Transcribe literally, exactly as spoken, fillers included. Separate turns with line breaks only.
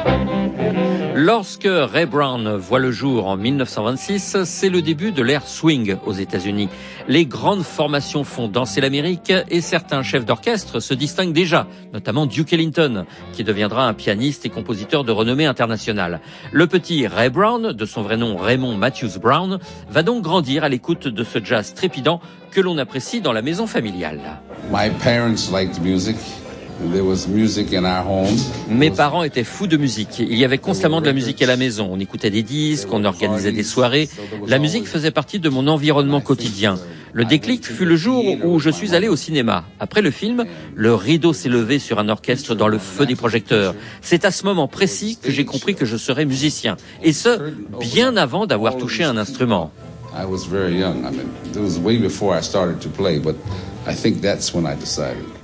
Lorsque Ray Brown voit le jour en mille neuf cent vingt-six, c'est le début de l'ère swing aux États-Unis. Les grandes formations font danser l'Amérique et certains chefs d'orchestre se distinguent déjà, notamment Duke Ellington, qui deviendra un pianiste et compositeur de renommée internationale. Le petit Ray Brown, de son vrai nom Raymond Matthews Brown, va donc grandir à l'écoute de ce jazz trépidant que l'on apprécie dans la maison familiale.
My parents liked music. There was music in our home.
Mes parents étaient fous de musique. Il y avait constamment de la musique à la maison. On écoutait des disques, on organisait des soirées. La musique faisait partie de mon environnement quotidien. Le déclic fut le jour où je suis allé au cinéma. Après le film, le rideau s'est levé sur un orchestre dans le feu des projecteurs. C'est à ce moment précis que j'ai compris que je serais musicien. Et ce, bien avant d'avoir touché un instrument.
I was very young. I mean, it was way before I started to play, but I think that's when I decided.